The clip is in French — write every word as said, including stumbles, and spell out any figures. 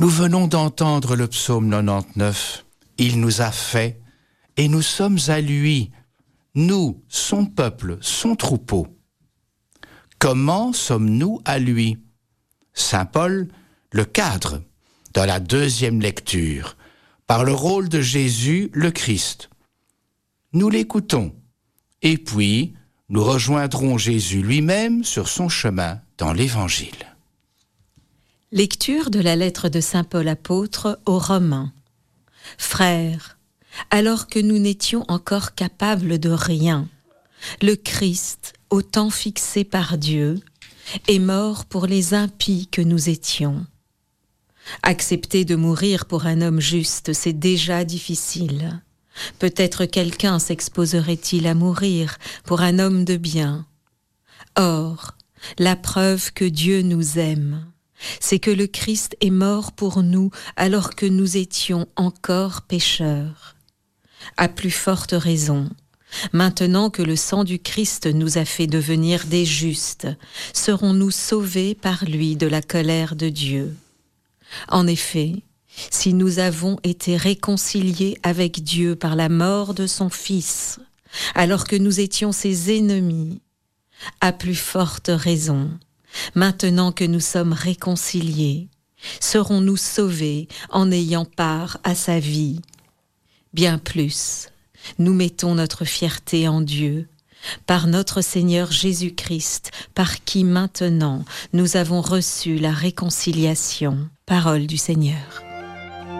Nous venons d'entendre le psaume quatre-vingt-dix-neuf. Il nous a fait, et nous sommes à lui, nous, son peuple, son troupeau. Comment sommes-nous à lui? Saint Paul le cadre dans la deuxième lecture, par le rôle de Jésus, le Christ. Nous l'écoutons, et puis nous rejoindrons Jésus lui-même sur son chemin dans l'Évangile. Lecture de la lettre de Saint Paul apôtre aux Romains. Frères, alors que nous n'étions encore capables de rien, le Christ, au temps fixé par Dieu, est mort pour les impies que nous étions. Accepter de mourir pour un homme juste, c'est déjà difficile. Peut-être quelqu'un s'exposerait-il à mourir pour un homme de bien. Or, la preuve que Dieu nous aime, c'est que le Christ est mort pour nous alors que nous étions encore pécheurs. À plus forte raison, maintenant que le sang du Christ nous a fait devenir des justes, serons-nous sauvés par lui de la colère de Dieu. En effet, si nous avons été réconciliés avec Dieu par la mort de son Fils, alors que nous étions ses ennemis, à plus forte raison, maintenant que nous sommes réconciliés, serons-nous sauvés en ayant part à sa vie. Bien plus, nous mettons notre fierté en Dieu, par notre Seigneur Jésus-Christ, par qui maintenant nous avons reçu la réconciliation. Parole du Seigneur.